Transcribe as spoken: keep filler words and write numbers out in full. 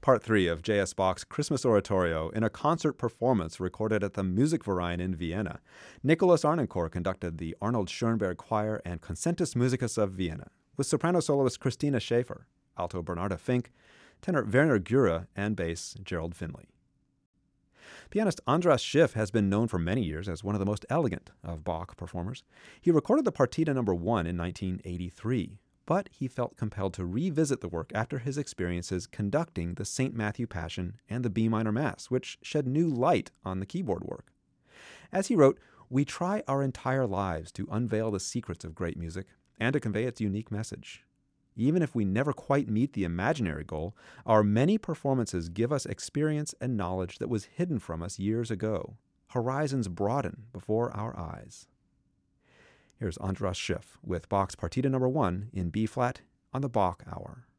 part three of J S. Bach's Christmas Oratorio in a concert performance recorded at the Musikverein in Vienna. Nicholas Arnoncourt conducted the Arnold Schoenberg Choir and Concertus Musicus of Vienna, with soprano soloist Christina Schaefer, alto Bernarda Fink, tenor Werner Gura, and bass Gerald Finley. Pianist Andras Schiff has been known for many years as one of the most elegant of Bach performers. He recorded the Partita number one in nineteen eighty-three, but he felt compelled to revisit the work after his experiences conducting the Saint Matthew Passion and the B minor Mass, which shed new light on the keyboard work. As he wrote, "We try our entire lives to unveil the secrets of great music and to convey its unique message. Even if we never quite meet the imaginary goal, our many performances give us experience and knowledge that was hidden from us years ago. Horizons broaden before our eyes." Here's Andras Schiff with Bach's Partita number one in B-flat on the Bach Hour.